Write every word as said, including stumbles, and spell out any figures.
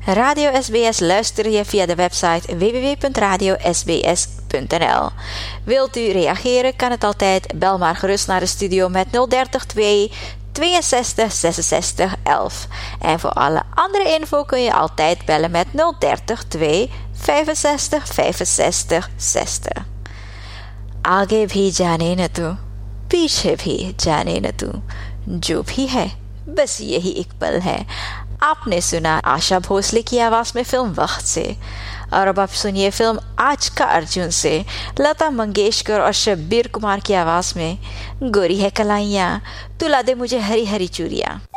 Radio S B S luister je via de website w w w punt radio s b s punt n l. Wilt u reageren, kan het altijd. Bel maar gerust naar de studio met nul dertig twee tweeënzestig zesenzestig elf. En voor alle andere info kun je altijd bellen met nul dertig twee vijfenzestig vijfenzestig zestig. आगे भी जाने न तू, पीछे भी जाने न तू, जो भी है बस यही एक पल है. आपने सुना आशा भोसले की आवाज में फिल्म वक्त से. और अब आप सुनिए फिल्म आज का अर्जुन से लता मंगेशकर और शब्बीर कुमार की आवाज में. गोरी है कलाइयाँ, तू ला दे मुझे हरी हरी चूड़ियाँ.